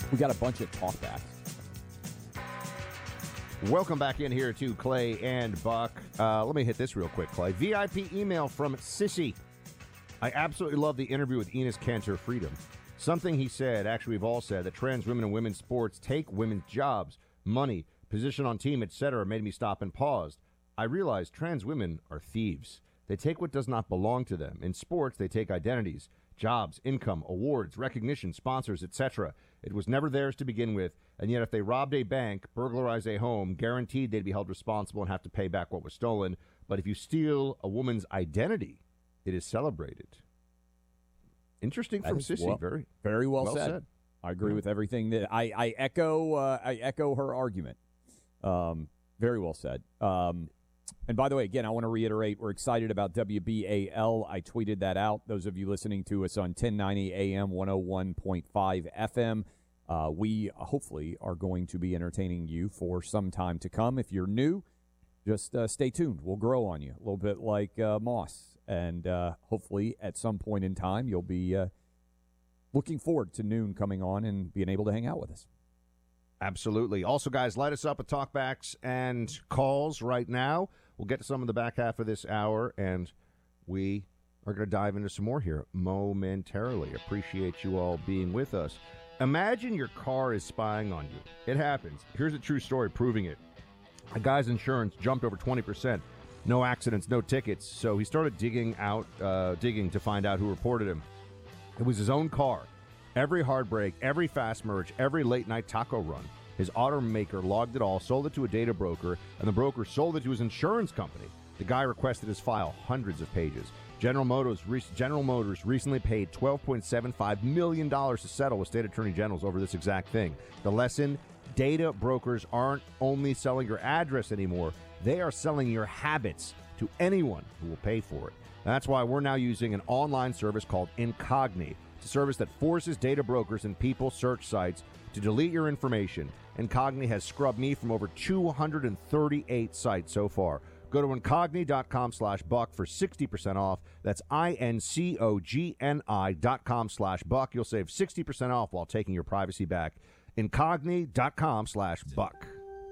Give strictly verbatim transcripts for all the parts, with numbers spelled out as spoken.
We got a bunch of talkbacks. Welcome back in here to Clay and Buck. Uh, let me hit this real quick, Clay. V I P email from Sissy. I absolutely love the interview with Enos Kanter Freedom. Something he said, actually we've all said, that trans women and women's sports take women's jobs, money, position on team, et cetera, made me stop and pause. I realized trans women are thieves. They take what does not belong to them. In sports, they take identities, jobs, income, awards, recognition, sponsors, et cetera. It was never theirs to begin with, and yet if they robbed a bank, burglarized a home, guaranteed they'd be held responsible and have to pay back what was stolen. But if you steal a woman's identity, it is celebrated. Interesting from Sissy. Well, very, very well, well said. said. I agree yeah. with everything that I, I echo. Uh, I echo her argument. Um, very well said. Um, and by the way, again, I want to reiterate, we're excited about W B A L. I tweeted that out. Those of you listening to us on ten ninety A M, one oh one point five F M, uh, we hopefully are going to be entertaining you for some time to come. If you're new, just uh, stay tuned. We'll grow on you a little bit like uh, Moss. And uh, hopefully at some point in time, you'll be uh, looking forward to noon coming on and being able to hang out with us. Absolutely. Also, guys, light us up with talkbacks and calls right now. We'll get to some of the back half of this hour, and we are going to dive into some more here momentarily. Appreciate you all being with us. Imagine your car is spying on you. It happens. Here's a true story proving it. A guy's insurance jumped over twenty percent. No accidents, no tickets. So he started digging out, uh, digging to find out who reported him. It was his own car. Every hard break, every fast merge, every late night taco run. His automaker logged it all, sold it to a data broker, and the broker sold it to his insurance company. The guy requested his file, hundreds of pages. General Motors, General Motors recently paid twelve point seven five million dollars to settle with state attorney generals over this exact thing. The lesson, data brokers aren't only selling your address anymore, they are selling your habits to anyone who will pay for it. That's why we're now using an online service called Incogni. It's a service that forces data brokers and people search sites to delete your information. Incogni has scrubbed me from over two hundred thirty-eight sites so far. Go to Incogni.com slash buck for sixty percent off. That's I-N-C-O-G-N-I dot com slash buck. You'll save sixty percent off while taking your privacy back. Incogni.com slash buck.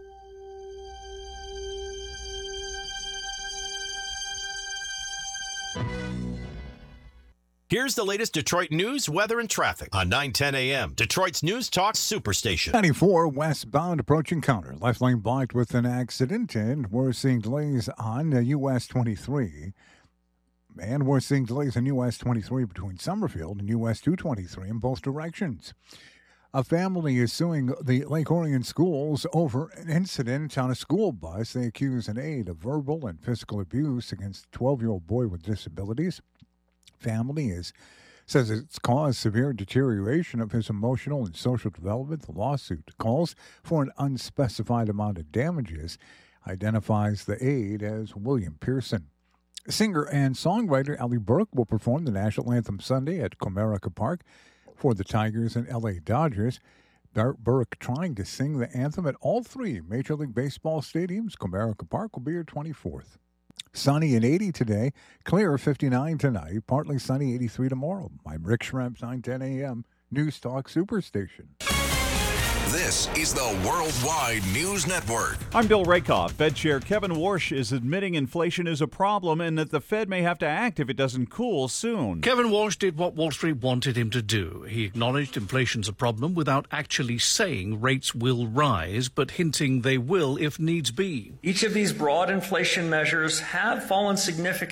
Here's the latest Detroit news, weather, and traffic on nine ten A M. Detroit's News Talk Superstation. ninety-four westbound approaching Counter. Left lane blocked with an accident, and we're seeing delays on uh, U S twenty-three. And we're seeing delays on U S twenty-three between Summerfield and U S two twenty-three in both directions. A family is suing the Lake Orion schools over an incident on a school bus. They accuse an aide of verbal and physical abuse against a twelve-year-old boy with disabilities. Family is says it's caused severe deterioration of his emotional and social development. The lawsuit calls for an unspecified amount of damages, identifies the aide as William Pearson. Singer and songwriter Allie Burke will perform the national anthem Sunday at Comerica Park for the Tigers and L A Dodgers. Burke trying to sing the anthem at all three Major League Baseball stadiums. Comerica Park will be her twenty-fourth. Sunny and eighty today, clear fifty-nine tonight, partly sunny eighty-three tomorrow. I'm Rick Schrempf, nine ten A M, News Talk Superstation. This is the Worldwide News Network. I'm Bill Rakoff. Fed Chair Kevin Warsh is admitting inflation is a problem and that the Fed may have to act if it doesn't cool soon. Kevin Warsh did what Wall Street wanted him to do. He acknowledged inflation's a problem without actually saying rates will rise, but hinting they will if needs be. Each of these broad inflation measures have fallen significantly